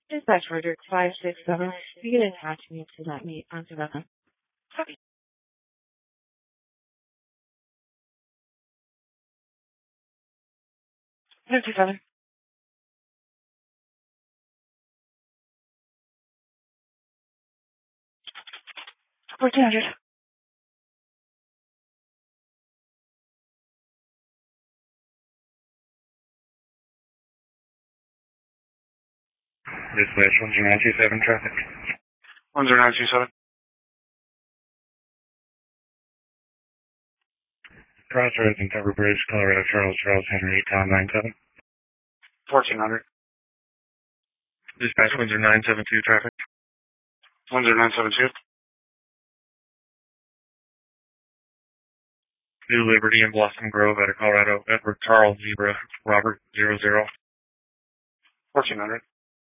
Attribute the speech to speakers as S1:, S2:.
S1: Dispatch Frederick 567. You can attach me to that meet onto that. Copy. 57. 1400.
S2: Dispatch 10927 traffic.
S3: 10927.
S2: Crossroads and Cover Bridge, Colorado, Charles Henry, Tom 97.
S3: 1400.
S2: Dispatch 10972 traffic.
S3: 10972.
S2: New Liberty and Blossom Grove out of Colorado, Edward Charles Zebra, Robert 00.
S3: 1400.